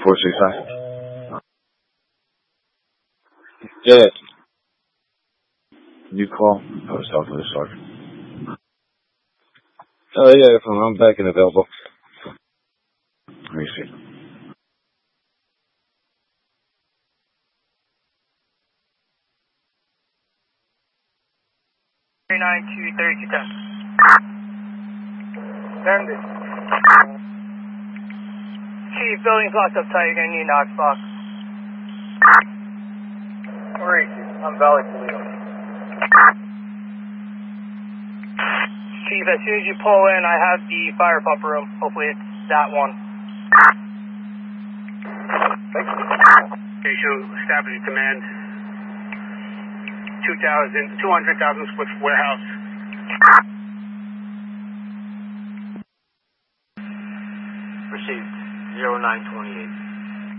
465. Yeah. You call. I was talking to the sergeant. Oh, yeah, I'm back and available. Let me see. 3210. Send it. Chief, building's locked up tight. You're going to need Knox box. Where is you? I'm Valley Toledo. Chief, as soon as you pull in, I have the fire pump room. Hopefully it's that one. Okay, show establishing command. 200,000 square foot warehouse. Received. 0928.